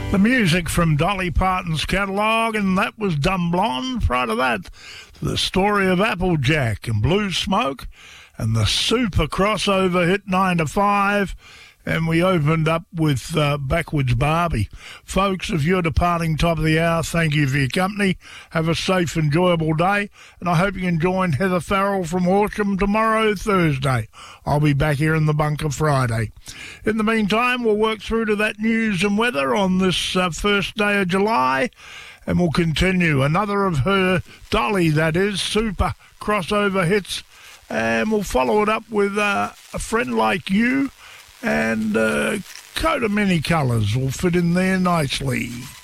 The music from Dolly Parton's catalogue, and that was Dumb Blonde. Prior to that, the story of Applejack and Blue Smoke, and the super crossover hit 9 to 5. And we opened up with Backwards Barbie. Folks, if you're departing top of the hour, thank you for your company. Have a safe, enjoyable day. And I hope you can join Heather Farrell from Horsham tomorrow, Thursday. I'll be back here in the bunker Friday. In the meantime, we'll work through to that news and weather on this first day of July. And we'll continue. Another of her, Dolly, that is, super crossover hits. And we'll follow it up with A Friend Like You. And coat of many colours will fit in there nicely.